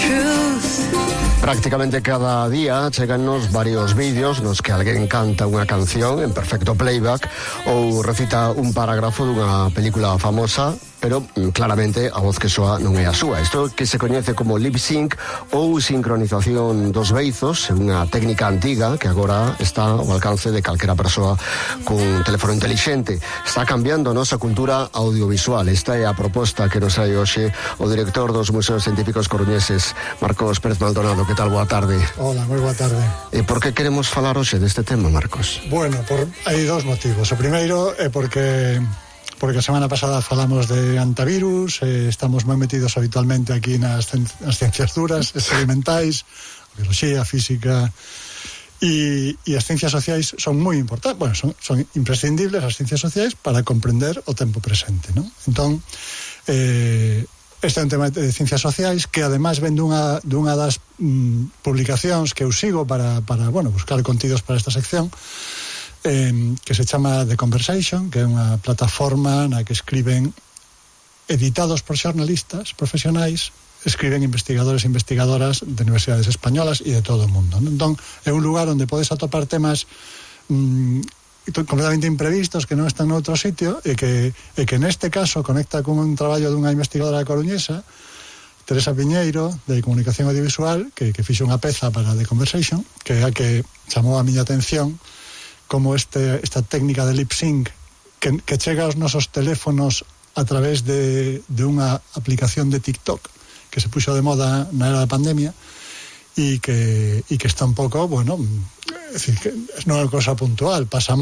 Prácticamente cada día chegannos varios vídeos nos que alguén canta unha canción en perfecto playback ou recita un parágrafo dunha película famosa, pero claramente a voz que soa non é a súa. Isto que se coñece como lip sync ou sincronización dos beizos, é unha técnica antiga que agora está ao alcance de calquera persoa cun teléfono intelixente. Está cambiando a nosa cultura audiovisual. Esta é a proposta que nos hai hoxe o director dos Museos Científicos Coruñeses, Marcos Pérez Maldonado. Que tal? Boa tarde. Hola, moi boa tarde. E por que queremos falar hoxe deste tema, Marcos? Bueno, hai dos motivos. O primeiro é porque a semana pasada falamos de antivirus, estamos moi metidos habitualmente aquí nas ciencias duras, experimentais, biología, física, e as ciencias sociais son moi importantes, bueno, son imprescindibles as ciencias sociais para comprender o tempo presente, non? Entón, este é un tema de ciencias sociais que ademais ven dunha das publicacións que eu sigo para buscar contidos para esta sección, que se chama The Conversation, que é unha plataforma na que escriben, editados por xornalistas profesionais, escriben investigadores e investigadoras de universidades españolas e de todo o mundo. Entón, é un lugar onde podes atopar temas completamente imprevistos que non están noutro sitio e que neste caso conecta con un traballo dunha investigadora coruñesa, Teresa Piñeiro, de Comunicación Audiovisual, que fixe unha peza para The Conversation, que é a que chamou a miña atención, como esta técnica de lip sync que chega aos nosos teléfonos a través de unha aplicación de TikTok que se puxo de moda na era da pandemia e que está un pouco, bueno, é dicir, que non é unha cosa puntual, pasa